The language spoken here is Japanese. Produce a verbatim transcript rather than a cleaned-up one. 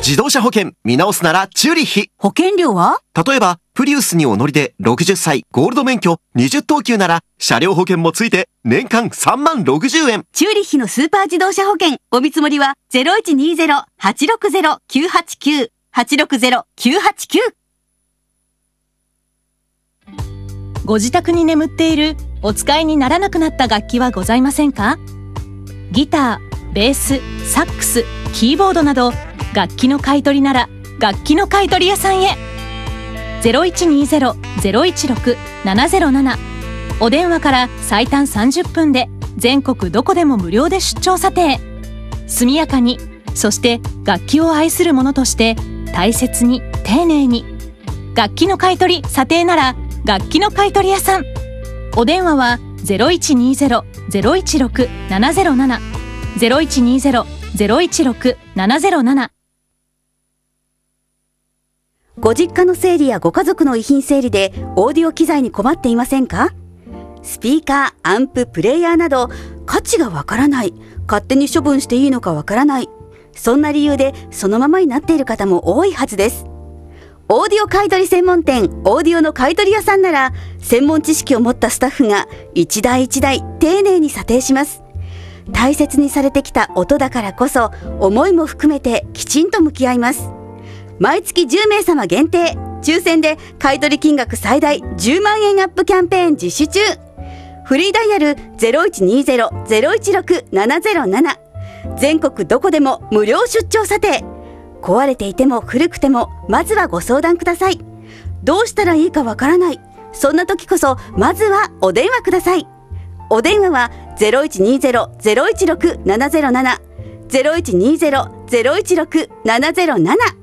自動車保険見直すならチューリッヒ。 保険料は？ 例えばプリウスにお乗りでろくじゅっさいゴールド免許にじゅっとうきゅうなら車両保険もついて年間さんまんろくじゅうえん。 チューリッヒのスーパー自動車保険お見積もりは ゼロいちにーゼロ はちろくゼロ きゅうはちきゅう はちろくゼロ きゅうはちきゅう。 ご自宅に眠っているお使いにならなくなった楽器はございませんか？ギター、ベース、サックス、キーボードなど楽器の買い取りなら楽器の買い取り屋さんへ。 ゼロいちにーゼロ ゼロいちろく ななゼロなな お電話から最短さんじゅっぷんで全国どこでも無料で出張査定。速やかに、そして楽器を愛する者として大切に丁寧に。楽器の買い取り査定なら楽器の買い取り屋さん。お電話は ゼロいちにーゼロ ゼロいちろく ななゼロなな ゼロいちにーゼロ ゼロいちろく ななゼロなな。 ご実家の整理やご家族の遺品整理でオーディオ機材に困っていませんか？スピーカー、アンプ、プレイヤーなど価値がわからない、勝手に処分していいのかわからない、そんな理由でそのままになっている方も多いはずです。オーディオ買い取り専門店オーディオの買い取り屋さんなら専門知識を持ったスタッフが一台一台丁寧に査定します。大切にされてきた音だからこそ思いも含めてきちんと向き合います。毎月じゅうめいさま限定抽選で買い取り金額最大じゅうまんえんアップキャンペーン実施中。フリーダイヤル ゼロいちにーゼロ ゼロいちろく ななゼロなな。 全国どこでも無料出張査定。壊れていても古くてもまずはご相談ください。どうしたらいいかわからない、そんな時こそまずはお電話ください。お電話は ゼロいちにーゼロ ゼロいちろく ななゼロなな ゼロいちにーゼロ ゼロいちろく ななゼロなな。